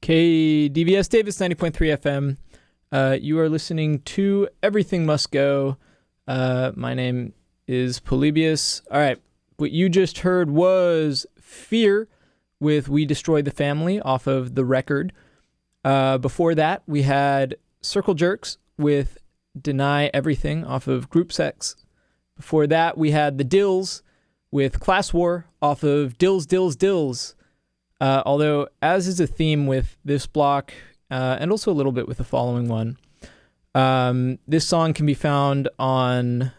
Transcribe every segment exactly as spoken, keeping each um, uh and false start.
K D V S Davis ninety point three F M. Uh, you are listening to Everything Must Go. Uh, my name is Polybius. All right, what you just heard was Fear with We Destroyed the Family off of The Record. Uh, before that, we had Circle Jerks with Deny Everything off of Group Sex. Before that, we had The Dills with Class War off of Dills, Dills, Dills. Uh, although, as is a theme with this block, uh, and also a little bit with the following one, um, this song can be found on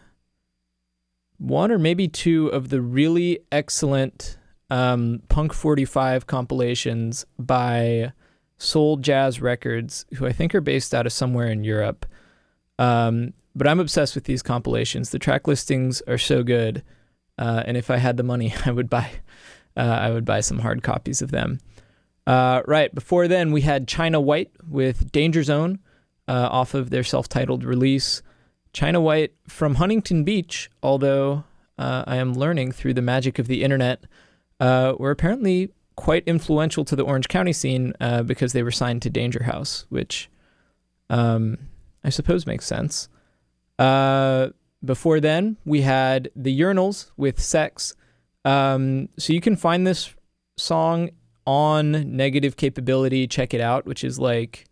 one or maybe two of the really excellent um, Punk forty-five compilations by Soul Jazz Records, who I think are based out of somewhere in Europe. Um, but I'm obsessed with these compilations. The track listings are so good, uh, and if I had the money, I would buy uh, I would buy some hard copies of them. Uh, right, before then, we had China White with Danger Zone uh, off of their self-titled release. China White from Huntington Beach, although uh, I am learning through the magic of the internet, uh, were apparently quite influential to the Orange County scene uh, because they were signed to Danger House, which um, I suppose makes sense. Uh, before then, we had The Urinals with Sex. Um, so you can find this song on Negative Capability, check it out, which is like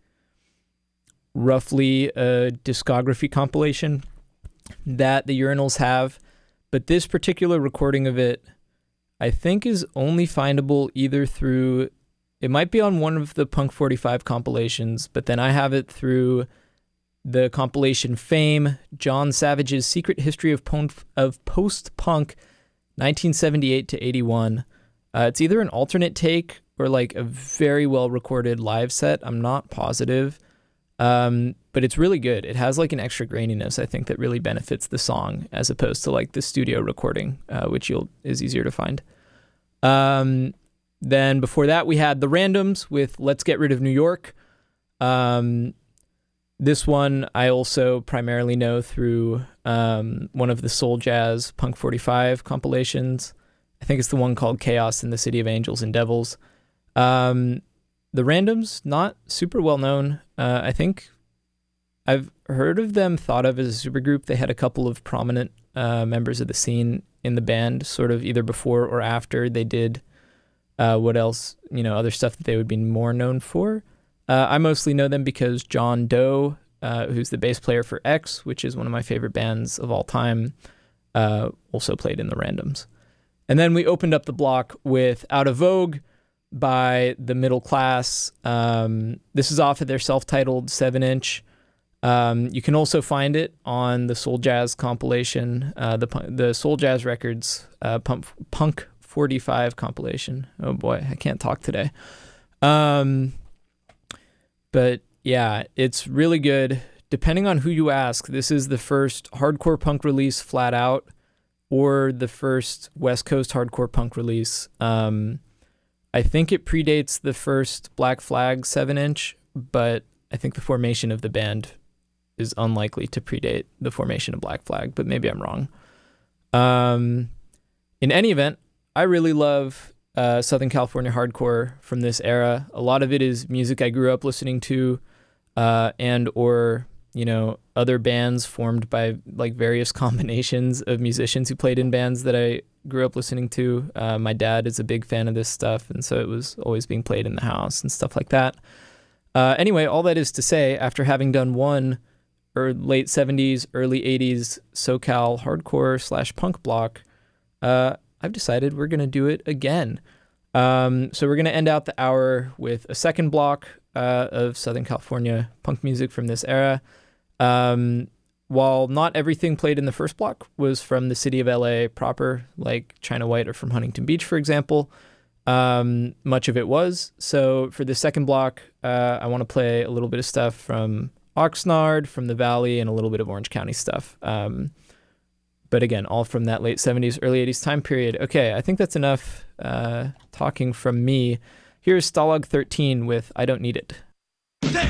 roughly a discography compilation that the Urinals have. But this particular recording of it, I think, is only findable either through, it might be on one of the Punk forty-five compilations, but then I have it through the compilation Fame, John Savage's Secret History of, Pon- of Post-Punk, nineteen seventy-eight to eighty-one. Uh, it's either an alternate take or like a very well-recorded live set. I'm not positive. Um, but it's really good. It has like an extra graininess, I think, that really benefits the song as opposed to like the studio recording, uh, which you'll is easier to find. Um, then before that, we had The Randoms with Let's Get Rid of New York. Um, this one I also primarily know through um, one of the Soul Jazz Punk forty-five compilations. I think it's the one called Chaos in the City of Angels and Devils. Um, the Randoms, not super well known. Uh, I think I've heard of them thought of as a supergroup. They had a couple of prominent uh, members of the scene in the band, sort of either before or after they did uh, what else, you know, other stuff that they would be more known for. Uh, I mostly know them because John Doe, uh, who's the bass player for X, which is one of my favorite bands of all time, uh, also played in the Randoms. And then we opened up the block with Out of Vogue by The Middle Class. Um, this is off of their self-titled seven inch. Um, you can also find it on the Soul Jazz compilation, uh, the the Soul Jazz Records uh, Punk, Punk forty-five compilation. Oh boy, I can't talk today. Um, but yeah, it's really good. Depending on who you ask, this is the first hardcore punk release flat out, or the first West Coast hardcore punk release. Um, I think it predates the first Black Flag seven inch, but I think the formation of the band is unlikely to predate the formation of Black Flag, but maybe I'm wrong. Um, in any event, I really love uh, Southern California hardcore from this era. A lot of it is music I grew up listening to, uh, and or, you know, other bands formed by like various combinations of musicians who played in bands that I grew up listening to. Uh, my dad is a big fan of this stuff, and so it was always being played in the house and stuff like that. Uh, anyway, all that is to say, after having done one or late seventies, early eighties SoCal hardcore slash punk block, uh, I've decided we're going to do it again. Um, so we're going to end out the hour with a second block uh, of Southern California punk music from this era. Um, while not everything played in the first block was from the city of L A proper, like China White or from Huntington Beach, for example, um, much of it was. So for the second block, uh, I want to play a little bit of stuff from Oxnard, from the Valley, and a little bit of Orange County stuff. Um, but again, all from that late seventies, early eighties time period. Okay, I think that's enough uh, talking from me. Here's Stalag thirteen with I Don't Need It. There